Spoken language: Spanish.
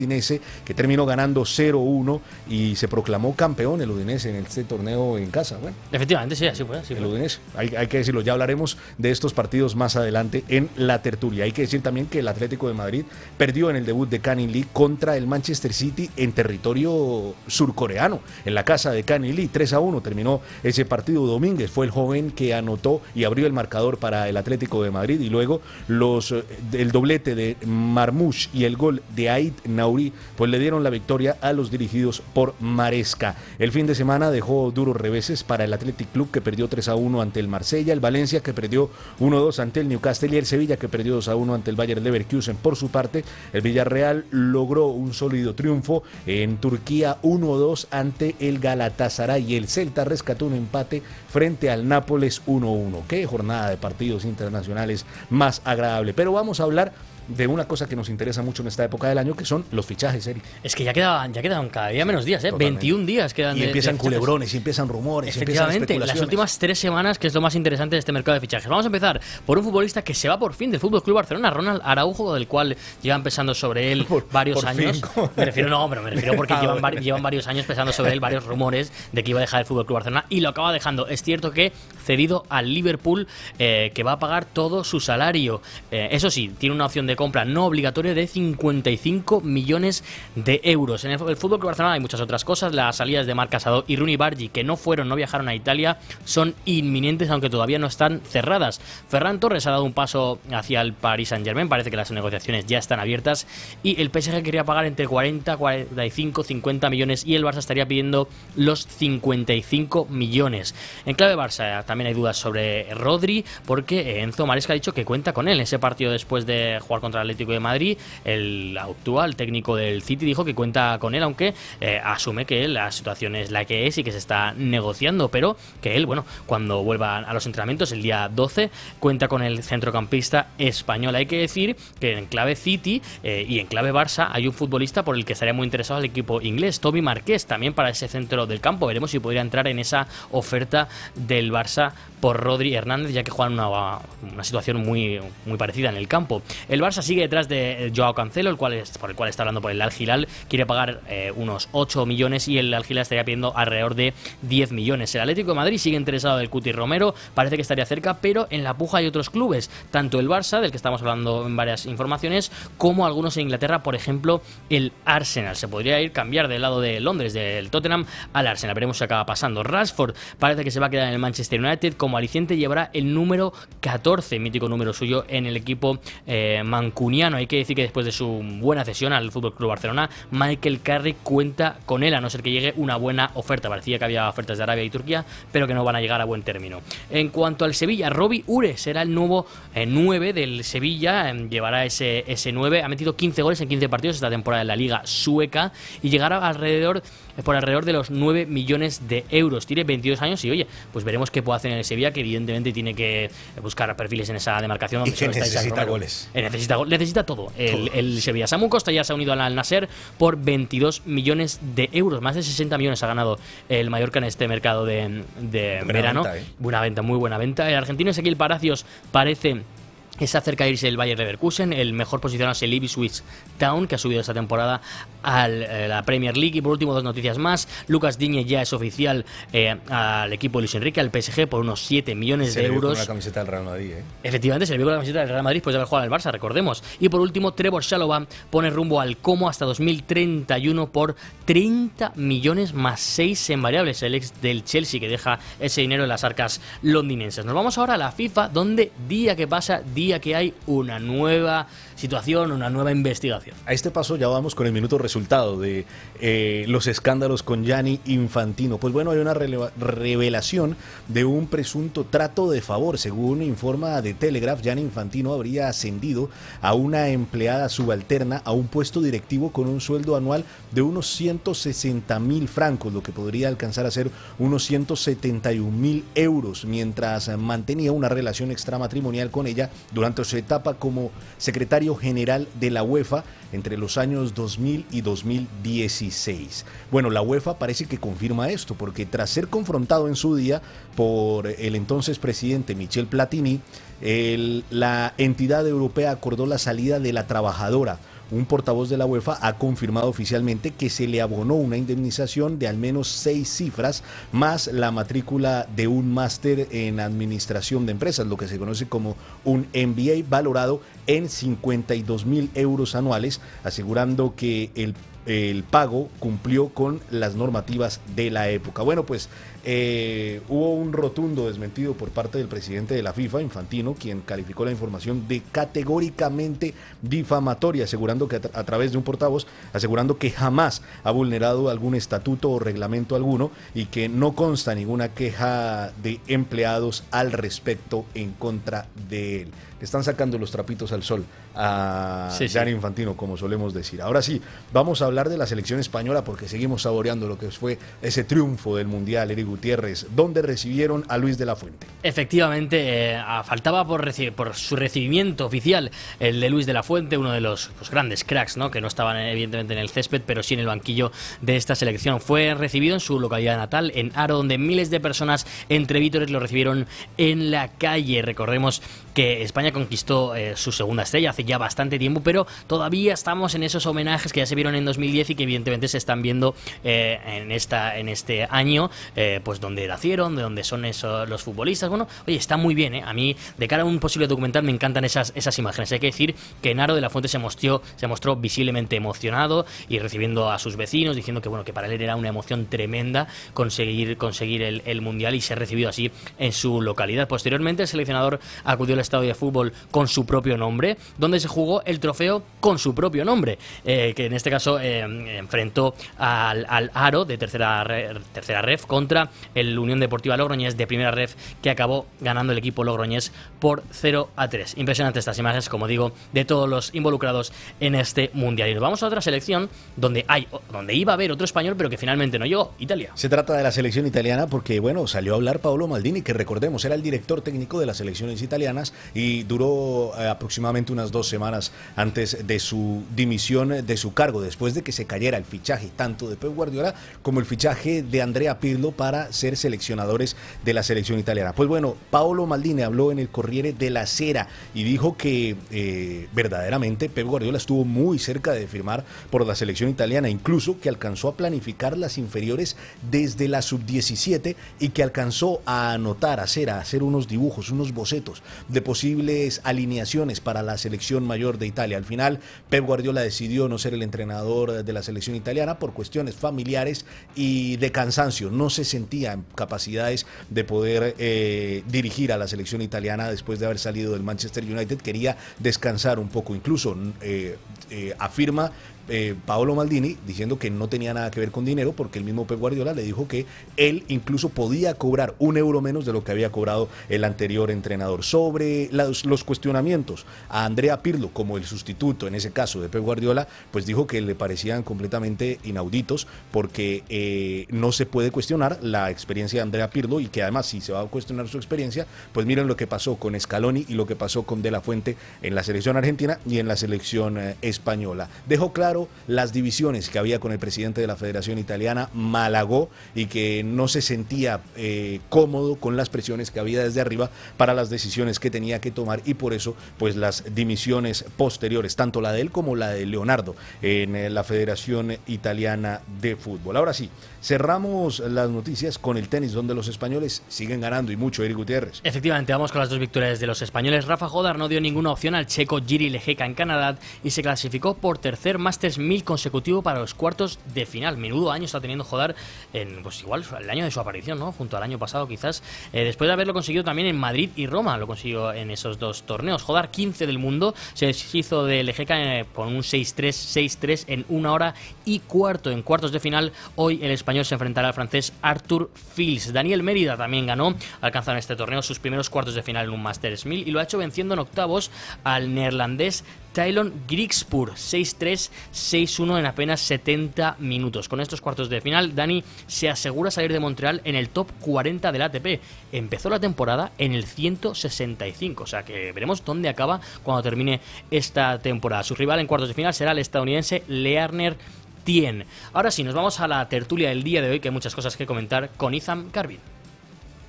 Udinese, que terminó ganando 0-1 y se proclamó campeón el Udinese en este torneo en casa. Bueno, efectivamente, sí, así fue. El Udinese, hay que decirlo, ya hablaremos de estos partidos más adelante en la tertulia. Hay que decir también que el Atlético de Madrid perdió en el debut de Canning Lee contra el Manchester City en territorio surcoreano, en la casa de Canning Lee. 3-1 terminó ese partido. Domínguez fue el joven que anotó y abrió el marcador para el Atlético de Madrid, y luego el doblete de Marmoush y el gol de Ait Nauri pues le dieron la victoria a los dirigidos por Maresca. El fin de semana dejó duros reveses para el Athletic Club, que perdió 3-1 ante el Marsella, el Valencia, que perdió 1-2 ante el Newcastle, y el Sevilla, que perdió 2-1 ante el Bayer Leverkusen. Por su parte, el Villarreal logró un sólido triunfo en Turquía, 1-2 ante el Galatasaray, y el Celta rescató un empate frente al Nápoles, 1-1. Qué jornada de partidos internacionales más agradable. Pero vamos a hablar de una cosa que nos interesa mucho en esta época del año, que son los fichajes, Eric. Es que ya quedan cada día menos días, ¿eh? 21 días quedan. Y empiezan culebrones, y empiezan rumores, efectivamente, las últimas 3 semanas, que es lo más interesante de este mercado de fichajes. Vamos a empezar por un futbolista que se va por fin del FC Barcelona, Ronald Araujo, del cual llevan pensando sobre él varios años. Me refiero porque llevan varios años pensando sobre él, varios rumores de que iba a dejar el FC Barcelona, y lo acaba dejando. Es cierto que cedido al Liverpool, que va a pagar todo su salario. Eso sí, tiene una opción de compra no obligatoria de 55 millones de euros. En el Fútbol Club Barcelona hay muchas otras cosas. Las salidas de Marc Casado y Rooney Bargi, que no viajaron a Italia, son inminentes, aunque todavía no están cerradas. Ferran Torres ha dado un paso hacia el Paris Saint-Germain, parece que las negociaciones ya están abiertas, y el PSG quería pagar entre 40, 45, 50 millones, y el Barça estaría pidiendo los 55 millones. En clave Barça también hay dudas sobre Rodri, porque Enzo Maresca ha dicho que cuenta con él en ese partido después de jugar contra el Atlético de Madrid. El actual técnico del City dijo que cuenta con él, aunque asume que la situación es la que es y que se está negociando, pero que él, cuando vuelva a los entrenamientos el día 12, cuenta con el centrocampista español. Hay que decir que en clave City y en clave Barça hay un futbolista por el que estaría muy interesado el equipo inglés, Toby Marqués, también para ese centro del campo. Veremos si podría entrar en esa oferta del Barça por Rodri Hernández, ya que juegan una situación muy, muy parecida en el campo. El Barça sigue detrás de Joao Cancelo, por el cual está hablando por el Al Hilal. Quiere pagar unos 8 millones y el Al Hilal estaría pidiendo alrededor de 10 millones. El Atlético de Madrid sigue interesado del Cuti Romero, parece que estaría cerca, pero en la puja hay otros clubes, tanto el Barça, del que estamos hablando en varias informaciones, como algunos en Inglaterra, por ejemplo el Arsenal. Se podría cambiar del lado de Londres, del Tottenham al Arsenal, veremos si acaba pasando. Rashford parece que se va a quedar en el Manchester United, como aliciente llevará el número 14, mítico número suyo, en el equipo mancuniano. Hay que decir que después de su buena cesión al FC Barcelona, Michael Carrick cuenta con él, a no ser que llegue una buena oferta. Parecía que había ofertas de Arabia y Turquía, pero que no van a llegar a buen término. En cuanto al Sevilla, Robbie Ure será el nuevo 9 del Sevilla, llevará ese 9, ha metido 15 goles en 15 partidos esta temporada en la Liga Sueca, y llegará por alrededor de los 9 millones de euros. Tiene 22 años y, pues veremos qué puede hacer en el Sevilla, que evidentemente tiene que buscar perfiles en esa demarcación. Y que necesita goles. Necesita todo. El Sevilla. Samu Costa ya se ha unido al Al-Nassr por 22 millones de euros. Más de 60 millones ha ganado el Mallorca en este mercado de verano. Buena venta, muy buena venta. El argentino Ezequiel Palacios parece está cerca de irse el Bayer Leverkusen. El mejor posicionado es el Ipswich Town, que ha subido esta temporada a la Premier League. Y por último, 2 noticias más. Lucas Digne ya es oficial al equipo de Luis Enrique, al PSG, por unos 7 millones de euros. Se le vio con la camiseta del Real Madrid, Efectivamente, se le vio con la camiseta del Real Madrid después de haber jugado en el Barça, recordemos. Y por último, Trevor Chalobah pone rumbo al Como hasta 2031 por 30 millones más 6 en variables. El ex del Chelsea, que deja ese dinero en las arcas londinenses. Nos vamos ahora a la FIFA, donde día que pasa, día que hay una nueva situación, una nueva investigación. A este paso ya vamos con el minuto resultado de los escándalos con Gianni Infantino. Pues bueno, hay una revelación de un presunto trato de favor. Según informa The Telegraph, Gianni Infantino habría ascendido a una empleada subalterna a un puesto directivo con un sueldo anual de unos 160.000 francos, lo que podría alcanzar a ser unos 171.000 euros, mientras mantenía una relación extramatrimonial con ella durante su etapa como secretario general de la UEFA entre los años 2000 y 2016. Bueno, la UEFA parece que confirma esto, porque tras ser confrontado en su día por el entonces presidente Michel Platini, la entidad europea acordó la salida de la trabajadora un portavoz de la UEFA ha confirmado oficialmente que se le abonó una indemnización de al menos 6 cifras más la matrícula de un máster en administración de empresas, lo que se conoce como un MBA, valorado en 52.000 euros anuales, asegurando que el pago cumplió con las normativas de la época. Bueno, pues hubo un rotundo desmentido por parte del presidente de la FIFA, Infantino, quien calificó la información de categóricamente difamatoria, asegurando que a través de un portavoz, asegurando que jamás ha vulnerado algún estatuto o reglamento alguno y que no consta ninguna queja de empleados al respecto en contra de él. Le están sacando los trapitos al sol a Gianni Infantino, como solemos decir. Ahora sí, vamos a hablar de la selección española porque seguimos saboreando lo que fue ese triunfo del Mundial, Eric Gutiérrez, donde recibieron a Luis de la Fuente. Efectivamente, faltaba por su recibimiento oficial el de Luis de la Fuente, uno de los grandes cracks, ¿no? Que no estaban evidentemente en el césped, pero sí en el banquillo de esta selección. Fue recibido en su localidad natal, en Haro, donde miles de personas entre vítores lo recibieron en la calle. Recordemos que España conquistó su segunda estrella hace ya bastante tiempo, pero todavía estamos en esos homenajes que ya se vieron en 2010 y que evidentemente se están viendo en este año, pues donde nacieron, de donde son los futbolistas. Bueno, oye, está muy bien, ¿eh? A mí, de cara a un posible documental, me encantan esas imágenes. Hay que decir que Naro de la Fuente se mostró visiblemente emocionado y recibiendo a sus vecinos, diciendo que bueno, que para él era una emoción tremenda conseguir el Mundial y ser recibido así en su localidad. Posteriormente, el seleccionador acudió al estadio de fútbol con su propio nombre, donde se jugó el trofeo con su propio nombre, que en este caso enfrentó al Haro de tercera ref contra el Unión Deportiva Logroñés de primera ref, que acabó ganando el equipo logroñés por 0-3. Impresionantes estas imágenes, como digo, de todos los involucrados en este Mundial. Y nos vamos a otra selección donde iba a haber otro español, pero que finalmente no llegó: Italia. Se trata de la selección italiana porque, bueno, salió a hablar Paolo Maldini, que recordemos era el director técnico de las selecciones italianas y duró aproximadamente unas 2 semanas antes de su dimisión de su cargo, después de que se cayera el fichaje tanto de Pep Guardiola como el fichaje de Andrea Pirlo para ser seleccionadores de la selección italiana. Pues bueno, Paolo Maldini habló en el Corriere della Sera y dijo que verdaderamente Pep Guardiola estuvo muy cerca de firmar por la selección italiana, incluso que alcanzó a planificar las inferiores desde la sub-17 y que alcanzó a anotar, a hacer unos dibujos, unos bocetos de posibles alineaciones para la selección mayor de Italia. Al final, Pep Guardiola decidió no ser el entrenador de la selección italiana por cuestiones familiares y de cansancio. No se sentía en capacidades de poder dirigir a la selección italiana después de haber salido del Manchester United. Quería descansar un poco. Incluso afirma Paolo Maldini diciendo que no tenía nada que ver con dinero, porque el mismo Pep Guardiola le dijo que él incluso podía cobrar €1 menos de lo que había cobrado el anterior entrenador. Sobre los cuestionamientos a Andrea Pirlo como el sustituto, en ese caso de Pep Guardiola, pues dijo que le parecían completamente inauditos, porque no se puede cuestionar la experiencia de Andrea Pirlo, y que además, si se va a cuestionar su experiencia, pues miren lo que pasó con Scaloni y lo que pasó con De la Fuente en la selección argentina y en la selección española. Dejó claro las divisiones que había con el presidente de la Federación Italiana, Malagó, y que no se sentía cómodo con las presiones que había desde arriba para las decisiones que tenía que tomar, y por eso pues las dimisiones posteriores, tanto la de él como la de Leonardo, en la Federación Italiana de Fútbol. Ahora sí, cerramos las noticias con el tenis, donde los españoles siguen ganando y mucho. Eric Gutiérrez. Efectivamente, vamos con las 2 victorias de los españoles. Rafa Jodar no dio ninguna opción al checo Jiri Lehecka en Canadá y se clasificó por tercer Masters 1000 consecutivo para los cuartos de final. Menudo año está teniendo Jodar, pues igual el año de su aparición, ¿no? Junto al año pasado quizás, después de haberlo conseguido también en Madrid y Roma, lo consiguió en esos 2 torneos. Jodar, 15 del mundo, se deshizo de Lehecka con un 6-3, 6-3 en 1 hora y cuarto. En cuartos de final, hoy el español se enfrentará al francés Arthur Fils. Daniel Mérida también ganó, alcanzó en este torneo sus primeros cuartos de final en un Masters 1000 y lo ha hecho venciendo en octavos al neerlandés Tylon Griekspoor, 6-3, 6-1 en apenas 70 minutos. Con estos cuartos de final, Dani se asegura salir de Montreal en el top 40 del ATP. Empezó la temporada en el 165, o sea que veremos dónde acaba cuando termine esta temporada. Su rival en cuartos de final será el estadounidense Learner Tien. Ahora sí, nos vamos a la tertulia del día de hoy, que hay muchas cosas que comentar con Izam Carvin.